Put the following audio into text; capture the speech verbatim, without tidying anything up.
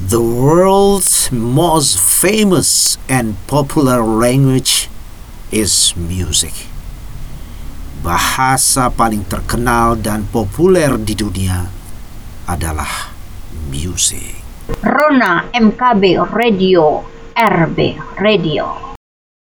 The world's most famous and popular language is music. Bahasa paling terkenal dan populer di dunia adalah musik. Rona M K B Radio, R B Radio.